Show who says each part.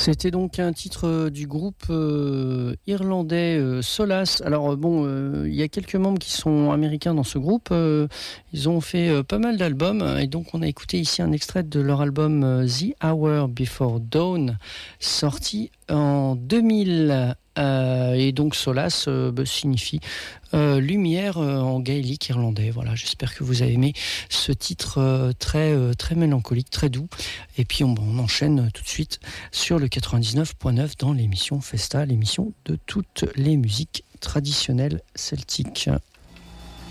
Speaker 1: C'était donc un titre du groupe irlandais Solace. Alors il y a quelques membres qui sont américains dans ce groupe. Ils ont fait pas mal d'albums et donc on a écouté ici un extrait de leur album The Hour Before Dawn, sorti en 2000. Et donc Solace signifie lumière en gaélique irlandais. Voilà, j'espère que vous avez aimé ce titre très mélancolique, très doux. Et puis on enchaîne tout de suite sur le 99.9 dans l'émission Festa, l'émission de toutes les musiques traditionnelles celtiques.